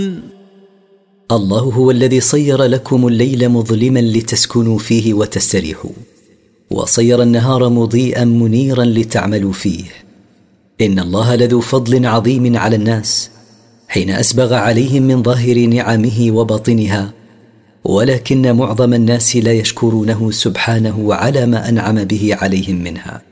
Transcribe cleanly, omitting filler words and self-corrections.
الله هو الذي صير لكم الليل مظلما لتسكنوا فيه وتستريحوا، وصير النهار مضيئا منيرا لتعملوا فيه. إن الله لذو فضل عظيم على الناس حين أسبغ عليهم من ظاهر نعمه وباطنها، ولكن معظم الناس لا يشكرونه سبحانه على ما أنعم به عليهم منها.